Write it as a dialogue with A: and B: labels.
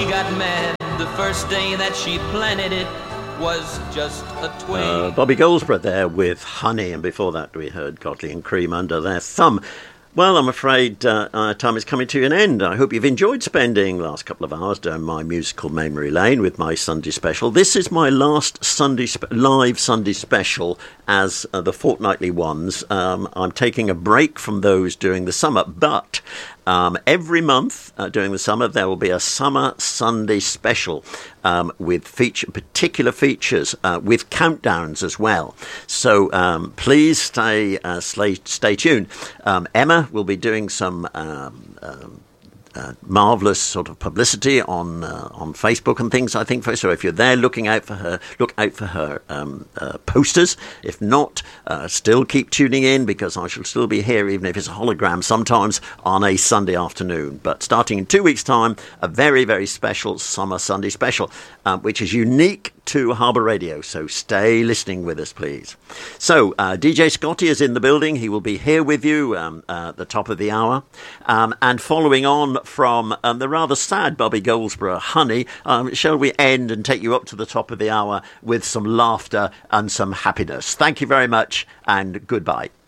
A: got mad the first day that she planted it was just a twig.
B: Bobby Goldsborough there with Honey, and before that we heard Godley and Cream Under Their Thumb. Well, I'm afraid time is coming to an end. I hope you've enjoyed spending the last couple of hours down my musical memory lane with my Sunday special. This is my last live Sunday special as the fortnightly ones. I'm taking a break from those during the summer, but every month during the summer there will be a Summer Sunday special with particular features with countdowns as well. So please stay tuned. Emma will be doing some marvellous sort of publicity on Facebook and things, I think. So if you're there, look out for her posters. If not, still keep tuning in, because I shall still be here, even if it's a hologram, sometimes on a Sunday afternoon. But starting in 2 weeks' time, a very, very special Summer Sunday special, which is unique to Harbour Radio. So stay listening with us, please. So DJ Scotty is in the building. He will be here with you at the top of the hour. And following on from the rather sad Bobby Goldsborough, Honey, shall we end and take you up to the top of the hour with some laughter and some happiness? Thank you very much, and goodbye.